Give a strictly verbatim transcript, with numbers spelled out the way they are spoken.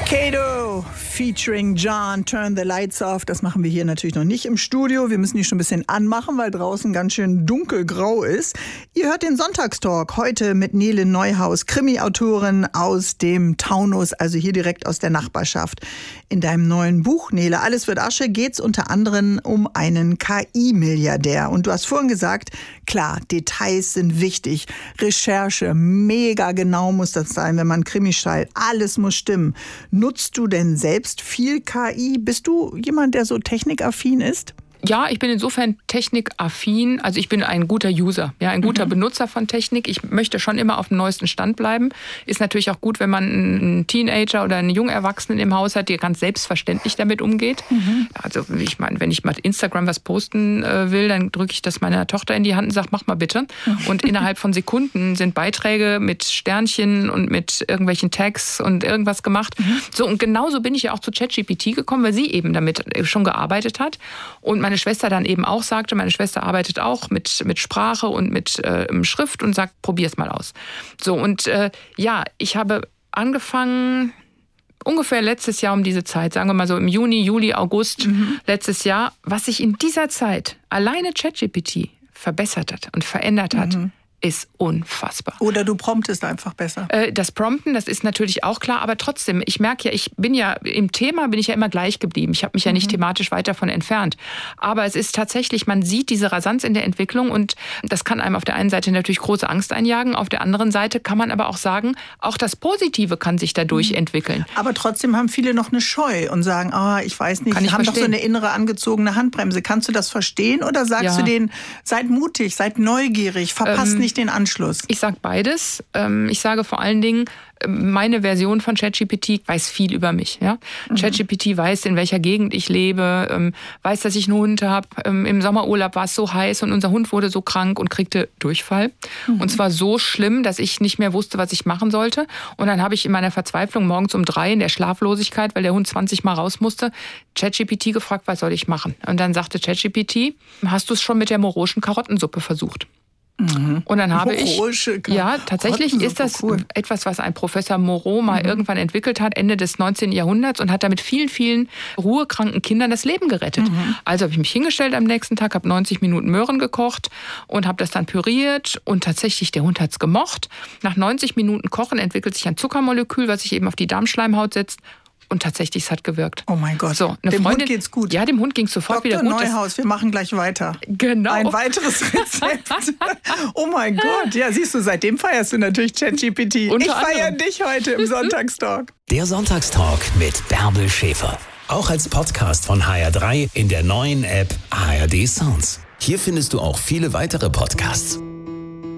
Kato featuring John, Turn the Lights Off. Das machen wir hier natürlich noch nicht im Studio. Wir müssen die schon ein bisschen anmachen, weil draußen ganz schön dunkelgrau ist. Ihr hört den Sonntagstalk heute mit Nele Neuhaus, Krimi-Autorin aus dem Taunus, also hier direkt aus der Nachbarschaft. In deinem neuen Buch, Nele, Alles wird Asche, geht es unter anderem um einen K I-Milliardär. Und du hast vorhin gesagt, klar, Details sind wichtig. Recherche, mega genau muss das sein, wenn man Krimi schreibt. Alles muss stimmen. Nutzt du denn selbst viel K I? Bist du jemand, der so technikaffin ist? Ja, ich bin insofern technikaffin, also ich bin ein guter User, ja, ein guter mhm. Benutzer von Technik. Ich möchte schon immer auf dem neuesten Stand bleiben. Ist natürlich auch gut, wenn man einen Teenager oder einen jungen Erwachsenen im Haus hat, der ganz selbstverständlich damit umgeht. Mhm. Also ich meine, wenn ich mal Instagram was posten äh, will, dann drücke ich das meiner Tochter in die Hand und sage, mach mal bitte. Mhm. Und innerhalb von Sekunden sind Beiträge mit Sternchen und mit irgendwelchen Tags und irgendwas gemacht. Mhm. So, und genauso bin ich ja auch zu ChatGPT gekommen, weil sie eben damit schon gearbeitet hat. Und meine Schwester dann eben auch sagte, meine Schwester arbeitet auch mit, mit Sprache und mit äh, Schrift und sagt, probier's mal aus. So, und äh, ja, ich habe angefangen, ungefähr letztes Jahr um diese Zeit, sagen wir mal so im Juni, Juli, August mhm. letztes Jahr, was sich in dieser Zeit alleine ChatGPT verbessert hat und verändert hat, mhm. ist unfassbar. Oder du promptest einfach besser. Das Prompten, das ist natürlich auch klar, aber trotzdem, ich merke ja, ich bin ja im Thema, bin ich ja immer gleich geblieben. Ich habe mich ja nicht mhm. thematisch weit davon entfernt. Aber es ist tatsächlich, man sieht diese Rasanz in der Entwicklung und das kann einem auf der einen Seite natürlich große Angst einjagen, auf der anderen Seite kann man aber auch sagen, auch das Positive kann sich dadurch mhm. entwickeln. Aber trotzdem haben viele noch eine Scheu und sagen, ah, ich weiß nicht, wir haben doch so eine innere angezogene Handbremse. Kannst du das verstehen oder sagst ja. du denen, seid mutig, seid neugierig, verpasst ähm, nicht den Anschluss? Ich sage beides. Ich sage vor allen Dingen, meine Version von ChatGPT weiß viel über mich. Ja? Mhm. ChatGPT weiß, in welcher Gegend ich lebe, weiß, dass ich einen Hund habe. Im Sommerurlaub war es so heiß und unser Hund wurde so krank und kriegte Durchfall. Mhm. Und zwar so schlimm, dass ich nicht mehr wusste, was ich machen sollte. Und dann habe ich in meiner Verzweiflung morgens um drei in der Schlaflosigkeit, weil der Hund zwanzig Mal raus musste, ChatGPT gefragt, was soll ich machen? Und dann sagte ChatGPT, hast du es schon mit der moroschen Karottensuppe versucht? Mhm. Und dann habe ich, ja, tatsächlich ist das cool. etwas, was ein Professor Moreau mal mhm. irgendwann entwickelt hat, Ende des neunzehnten Jahrhunderts und hat damit vielen, vielen ruhekranken Kindern das Leben gerettet. Mhm. Also habe ich mich hingestellt am nächsten Tag, habe neunzig Minuten Möhren gekocht und habe das dann püriert und tatsächlich, der Hund hat es gemocht. Nach neunzig Minuten Kochen entwickelt sich ein Zuckermolekül, was sich eben auf die Darmschleimhaut setzt. Und tatsächlich, es hat gewirkt. Oh mein Gott. So, eine dem Freundin, Hund geht's gut. Ja, dem Hund ging's sofort Doktor wieder gut. Neuhaus, wir machen gleich weiter. Genau. Ein weiteres Rezept. Oh mein Gott. Ja, siehst du, seitdem feierst du natürlich ChatGPT. Ich feiere dich heute im Sonntagstalk. Der Sonntagstalk mit Bärbel Schäfer. Auch als Podcast von H R drei in der neuen App H R D Sounds. Hier findest du auch viele weitere Podcasts.